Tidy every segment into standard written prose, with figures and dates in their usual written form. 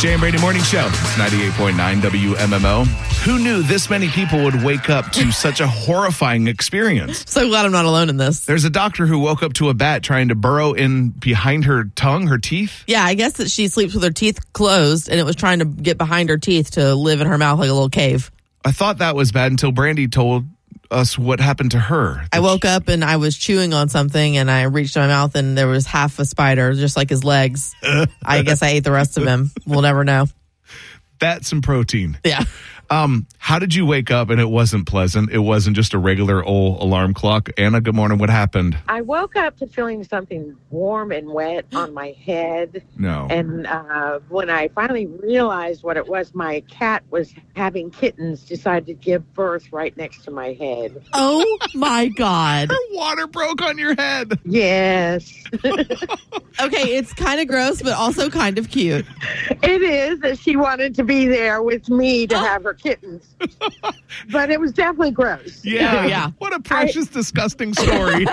Jay and Brady Morning Show. It's 98.9 WMMO. Who knew this many people would wake up to such a horrifying experience? So glad I'm not alone in this. There's a doctor who woke up to a bat trying to burrow in behind her tongue, her teeth. Yeah, I guess that she sleeps with her teeth closed, and it was trying to get behind her teeth to live in her mouth like a little cave. I thought that was bad until Brandy told us what happened to her. I woke up and I was chewing on something, and I reached my mouth, and there was half a spider, just like his legs. I guess I ate the rest of him. We'll never know. That's some protein. Yeah. How did you wake up and it wasn't pleasant? It wasn't just a regular old alarm clock. Anna, good morning. What happened? I woke up to feeling something warm and wet on my head. No. And when I finally realized what it was, my cat was having kittens, decided to give birth right next to my head. Oh, my God. Her water broke on your head. Yes. Okay, it's kind of gross, but also kind of cute. It is that she wanted to be there with me to have her kittens. But it was definitely gross. Yeah. Yeah. What a precious, disgusting story.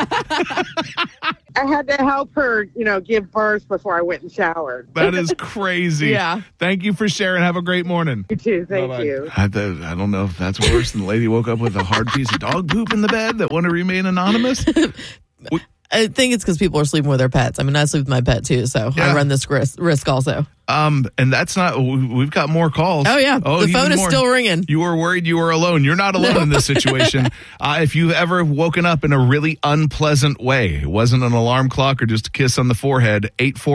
I had to help her, give birth before I went and showered. That is crazy. Yeah. Thank you for sharing. Have a great morning. You too. Thank Bye-bye. you. I don't know if that's worse than the lady woke up with a hard piece of dog poop in the bed that want to remain anonymous. I think it's because people are sleeping with their pets. I mean, I sleep with my pet too, so Yeah. I run this risk also. And that's not, we've got more calls. Oh, yeah. The phone is still ringing. You were worried you were alone. You're not alone in this situation. If you've ever woken up in a really unpleasant way, it wasn't an alarm clock or just a kiss on the forehead,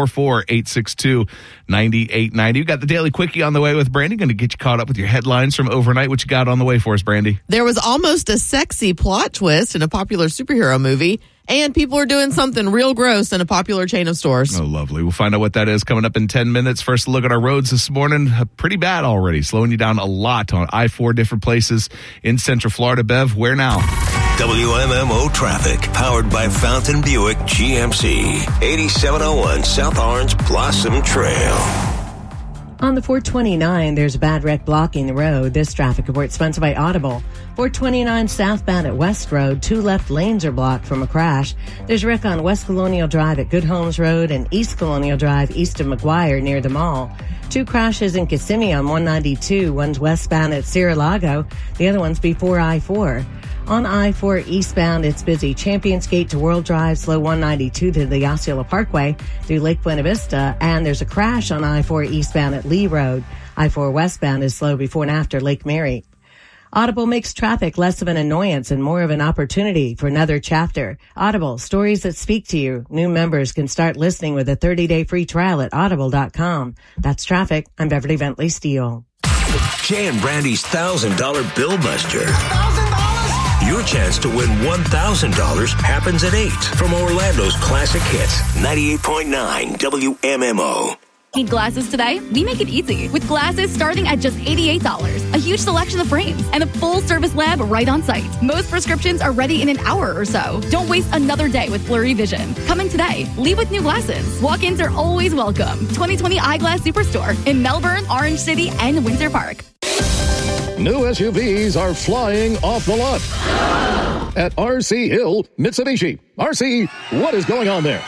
844-862-9890. You got the Daily Quickie on the way with Brandy. Going to get you caught up with your headlines from overnight. What you got on the way for us, Brandy? There was almost a sexy plot twist in a popular superhero movie, and people are doing something real gross in a popular chain of stores. Oh, lovely. We'll find out what that is coming up in 10 minutes. First, look at our roads this morning. Pretty bad already. Slowing you down a lot on I-4 different places in Central Florida. Bev, where now? WMMO traffic, powered by Fountain Buick GMC, 8701 South Orange Blossom Trail. On the 429, there's a bad wreck blocking the road. This traffic report sponsored by Audible. 429 southbound at West Road, 2 left lanes are blocked from a crash. There's a wreck on West Colonial Drive at Good Homes Road and East Colonial Drive east of McGuire near the mall. 2 crashes in Kissimmee on 192. One's westbound at Sierra Lago. The other one's before I-4. On I-4 eastbound, it's busy. Champions Gate to World Drive, slow 192 to the Osceola Parkway through Lake Buena Vista. And there's a crash on I-4 eastbound at Lee Road. I-4 westbound is slow before and after Lake Mary. Audible makes traffic less of an annoyance and more of an opportunity for another chapter. Audible, stories that speak to you. New members can start listening with a 30-day free trial at audible.com. That's traffic. I'm Beverly Bentley Steele. Jay and Brandy's $1,000 Bill Buster. Your chance to win $1,000 happens at 8 from Orlando's Classic Hits, 98.9 WMMO. Need glasses today? We make it easy with glasses starting at just $88. A huge selection of frames and a full service lab right on site. Most prescriptions are ready in an hour or so. Don't waste another day with blurry vision. Coming today, leave with new glasses. Walk-ins are always welcome. 2020 Eyeglass Superstore in Melbourne, Orange City, and Windsor Park. New SUVs are flying off the lot at RC Hill Mitsubishi. RC, what is going on there?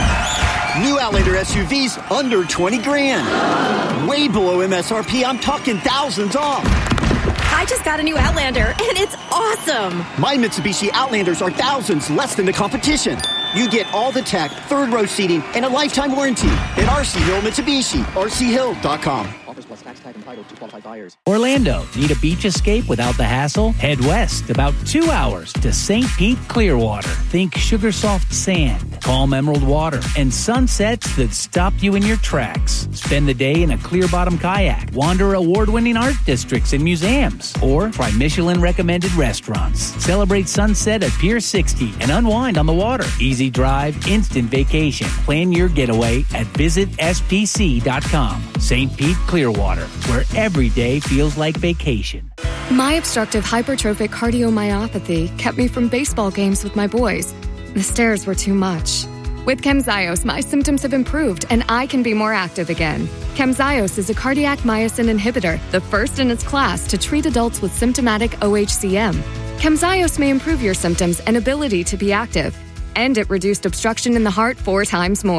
New Outlander SUVs under 20 grand. Way below MSRP. I'm talking thousands off. I just got a new Outlander, and it's awesome. My Mitsubishi Outlanders are thousands less than the competition. You get all the tech, third row seating, and a lifetime warranty at RC Hill Mitsubishi. RCHill.com. Offers plus tax tag and title to qualified buyers. Orlando, need a beach escape without the hassle? Head west about 2 hours to St. Pete Clearwater. Think sugar soft sand, calm emerald water, and sunsets that stop you in your tracks. Spend the day in a clear bottom kayak, wander award-winning art districts and museums, or try Michelin-recommended restaurants. Celebrate sunset at Pier 60 and unwind on the water. Easy drive, instant vacation. Plan your getaway at visitspc.com. St. Pete Clearwater, where every day feels like vacation. My obstructive hypertrophic cardiomyopathy kept me from baseball games with my boys. The stairs were too much. With Camzyos, my symptoms have improved and I can be more active again. Camzyos is a cardiac myosin inhibitor, the first in its class to treat adults with symptomatic OHCM. Camzyos may improve your symptoms and ability to be active, and it reduced obstruction in the heart 4 times more.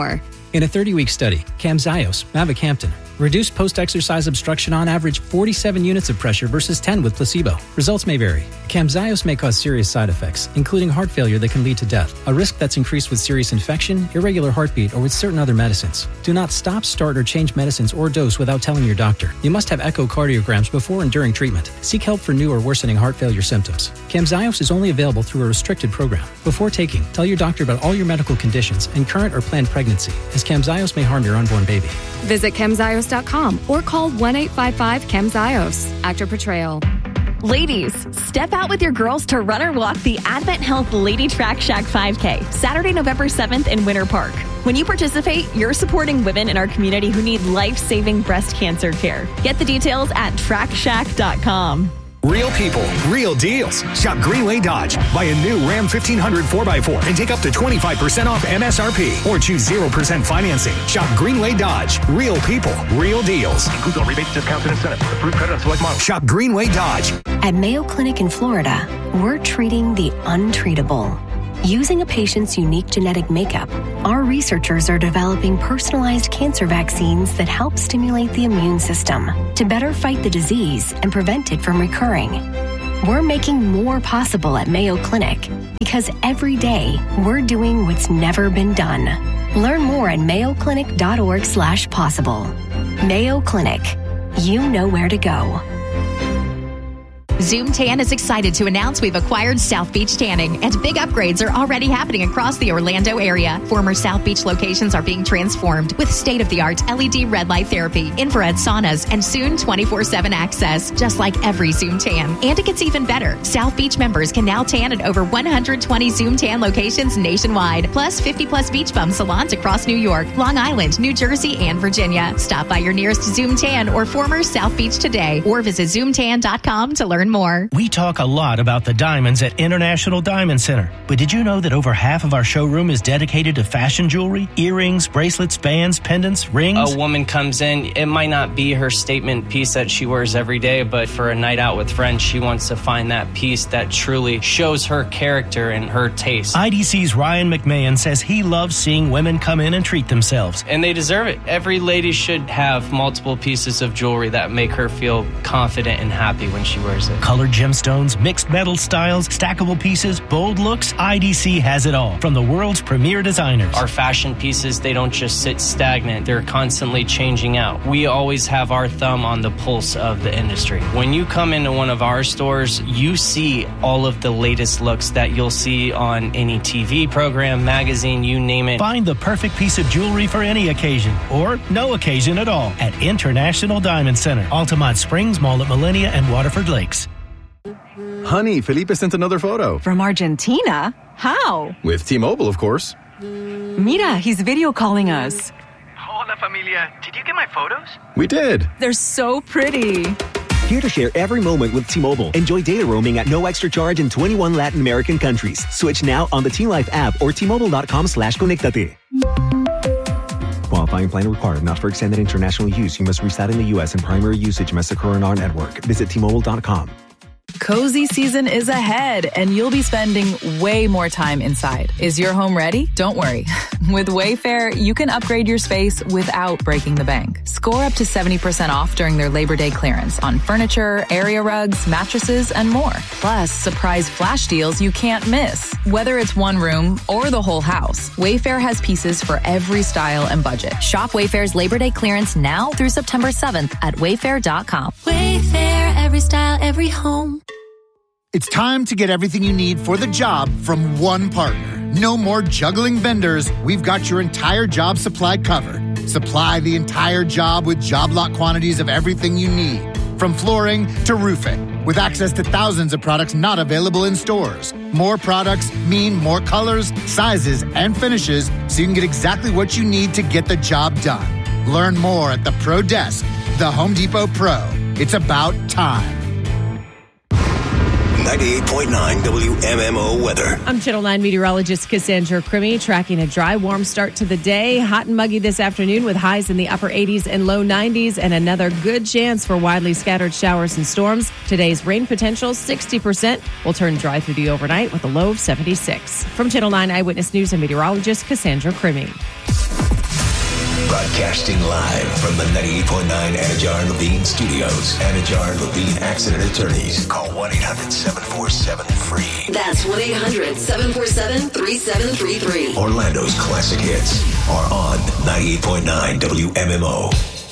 In a 30-week study, Camzyos, mavacamten, reduced post-exercise obstruction on average 47 units of pressure versus 10 with placebo. Results may vary. Camzyos may cause serious side effects, including heart failure that can lead to death, a risk that's increased with serious infection, irregular heartbeat, or with certain other medicines. Do not stop, start, or change medicines or dose without telling your doctor. You must have echocardiograms before and during treatment. Seek help for new or worsening heart failure symptoms. Camzyos is only available through a restricted program. Before taking, tell your doctor about all your medical conditions and current or planned pregnancy, as Camzyos may harm your unborn baby. Visit Camzyos.com or call 1-855-CAMZYOS. Actor Portrayal. Ladies, step out with your girls to run or walk the Advent Health Lady Track Shack 5K, Saturday, November 7th in Winter Park. When you participate, you're supporting women in our community who need life-saving breast cancer care. Get the details at trackshack.com. Real people, real deals. Shop Greenway Dodge. Buy a new Ram 1500 4x4 and take up to 25% off MSRP. Or choose 0% financing. Shop Greenway Dodge. Real people, real deals. Includes all rebates, discounts, and incentives. Approved credit on select models. Shop Greenway Dodge. At Mayo Clinic in Florida, we're treating the untreatable. Using a patient's unique genetic makeup, our researchers are developing personalized cancer vaccines that help stimulate the immune system to better fight the disease and prevent it from recurring. We're making more possible at Mayo Clinic because every day we're doing what's never been done. Learn more at mayoclinic.org/possible. Mayo Clinic. You know where to go. Zoom Tan is excited to announce we've acquired South Beach Tanning, and big upgrades are already happening across the Orlando area. Former South Beach locations are being transformed with state-of-the-art LED red light therapy, infrared saunas, and soon 24/7 access, just like every Zoom Tan. And it gets even better. South Beach members can now tan at over 120 Zoom Tan locations nationwide, plus 50-plus beach bum salons across New York, Long Island, New Jersey, and Virginia. Stop by your nearest Zoom Tan or former South Beach today, or visit zoomtan.com to learn more. We talk a lot about the diamonds at International Diamond Center, but did you know that over half of our showroom is dedicated to fashion jewelry, earrings, bracelets, bands, pendants, rings? A woman comes in, it might not be her statement piece that she wears every day, but for a night out with friends, she wants to find that piece that truly shows her character and her taste. IDC's Ryan McMahon says he loves seeing women come in and treat themselves. And they deserve it. Every lady should have multiple pieces of jewelry that make her feel confident and happy when she wears it. Colored gemstones, mixed metal styles, stackable pieces, bold looks, IDC has it all from the world's premier designers. Our fashion pieces, they don't just sit stagnant. They're constantly changing out. We always have our thumb on the pulse of the industry. When you come into one of our stores, you see all of the latest looks that you'll see on any TV program, magazine, you name it. Find the perfect piece of jewelry for any occasion or no occasion at all at International Diamond Center, Altamont Springs Mall at Millennia and Waterford Lakes. Honey, Felipe sent another photo. From Argentina? How? With T-Mobile, of course. Mira, he's video calling us. Hola, familia. Did you get my photos? We did. They're so pretty. Here to share every moment with T-Mobile. Enjoy data roaming at no extra charge in 21 Latin American countries. Switch now on the T-Life app or T-Mobile.com/conectate. Qualifying plan required. Not for extended international use. You must reside in the U.S. and primary usage must occur on our network. Visit T-Mobile.com. Cozy season is ahead, and you'll be spending way more time inside. Is your home ready? Don't worry. With Wayfair, you can upgrade your space without breaking the bank. Score up to 70% off during their Labor Day clearance on furniture, area rugs, mattresses, and more. Plus, surprise flash deals you can't miss. Whether it's one room or the whole house, Wayfair has pieces for every style and budget. Shop Wayfair's Labor Day clearance now through September 7th at wayfair.com. Wayfair, every style, every home. It's time to get everything you need for the job from one partner. No more juggling vendors. We've got your entire job supply covered. Supply the entire job with job lot quantities of everything you need, from flooring to roofing, with access to thousands of products not available in stores. More products mean more colors, sizes, and finishes, so you can get exactly what you need to get the job done. Learn more at the Pro Desk, the Home Depot Pro. It's about time. 98.9 WMMO weather. I'm Channel 9 meteorologist Cassandra Crimmy, tracking a dry, warm start to the day. Hot and muggy this afternoon with highs in the upper 80s and low 90s, and another good chance for widely scattered showers and storms. Today's rain potential, 60%, will turn dry through the overnight with a low of 76. From Channel 9 Eyewitness News and meteorologist Cassandra Crimmy. Broadcasting live from the 98.9 Anajar and Levine Studios. Anajar and Levine Accident Attorneys. Call 1-800-747-FREE. That's 1-800-747-3733. Orlando's classic hits are on 98.9 WMMO.